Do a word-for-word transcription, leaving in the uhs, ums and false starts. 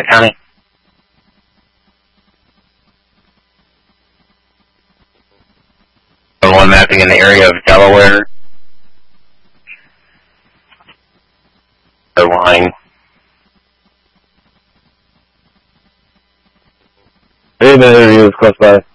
Gwinnett County. One mapping in the area of Delaware. The line. Hey, man, interview is close by.